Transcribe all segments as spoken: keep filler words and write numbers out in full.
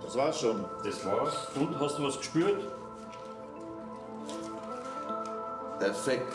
Das war's schon. Das war's. Und, hast du was gespürt? Perfekt.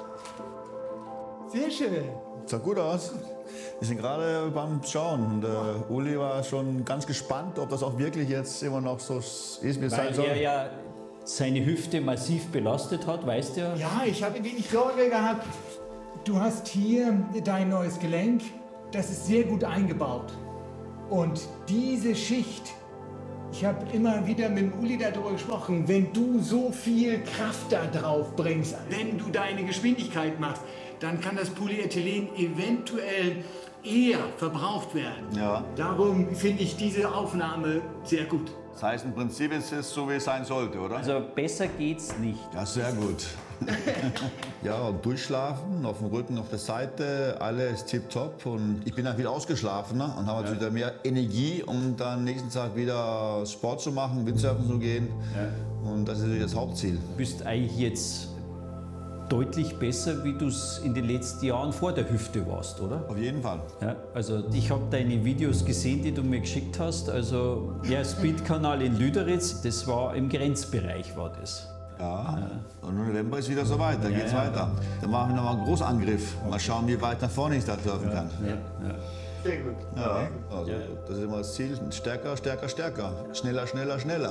Sehr schön. Sah gut aus. Wir sind gerade beim Schauen und äh, Uli war schon ganz gespannt, ob das auch wirklich jetzt immer noch so ist, wie es sein Weil soll. er ja seine Hüfte massiv belastet hat, weißt du ja? Ja, ich habe ein wenig Sorge gehabt. Du hast hier dein neues Gelenk. Das ist sehr gut eingebaut. Und diese Schicht, ich habe immer wieder mit dem Uli darüber gesprochen, wenn du so viel Kraft da drauf bringst, wenn du deine Geschwindigkeit machst, dann kann das Polyethylen eventuell eher verbraucht werden. Ja. Darum finde ich diese Aufnahme sehr gut. Das heißt, im Prinzip ist es so, wie es sein sollte, oder? Also besser geht's nicht. Ja, sehr gut. Ja, und durchschlafen, auf dem Rücken, auf der Seite, alles tipptopp. Und ich bin dann wieder ausgeschlafen, ne? Und habe ja. wieder mehr Energie, um dann nächsten Tag wieder Sport zu machen, Windsurfen zu gehen. Ja. Und das ist natürlich das Hauptziel. Du bist eigentlich jetzt deutlich besser, wie du es in den letzten Jahren vor der Hüfte warst, oder? Auf jeden Fall. Ja, also ich habe deine Videos gesehen, die du mir geschickt hast. Also ja, Speed-Kanal in Lüderitz, das war im Grenzbereich, war das. Ja, ja. Und im November ist wieder soweit, da ja, geht's ja. weiter. Dann machen wir nochmal einen Großangriff. Mal schauen, wie weit nach vorne ich da surfen kann. Ja, ja. Sehr gut. Ja, also das ist immer das Ziel. Stärker, stärker, stärker. Schneller, schneller, schneller.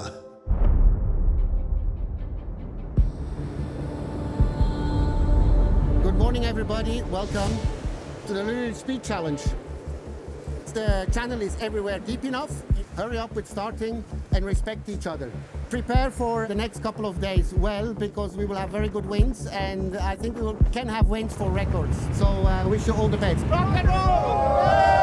Good morning, everybody. Welcome to the Lüderitz Speed Challenge. The channel is everywhere deep enough. Hurry up with starting and respect each other. Prepare for the next couple of days well, because we will have very good winds, and I think we will, can have winds for records. So uh, wish you all the best. Rock and roll!